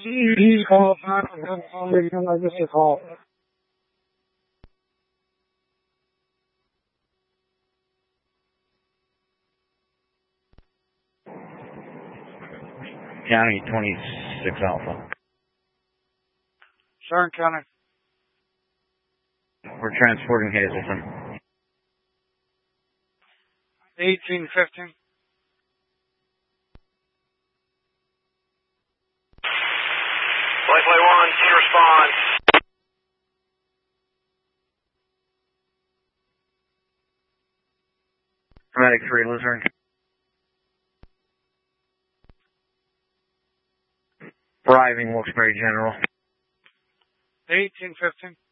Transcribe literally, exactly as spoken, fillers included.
He's called five and I just a call. County twenty-six Alpha. Sharon County. We're transporting Hazelton. eighteen fifteen. Flight Flight one, can you respond? Medic three, Luzerne. Arriving Wilkes-Barre General. eighteen fifteen.